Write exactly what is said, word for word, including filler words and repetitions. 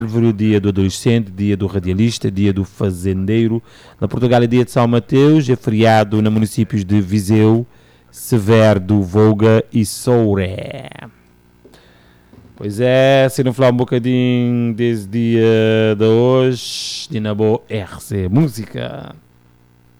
árvore, dia do adolescente, dia do radialista, dia do fazendeiro. Na Portugal é dia de São Mateus, é feriado nos municípios de Viseu, Severo do Volga e Souré. Pois é, se não falar um bocadinho desse dia de hoje, de na boa R C Música.